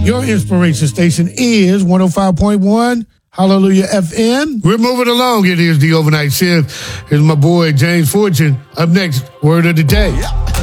Your inspiration station is 105.1 Hallelujah FM. We're moving along. It is the Overnight Shift. Here's my boy, James Fortune. Up next, Word of the Day.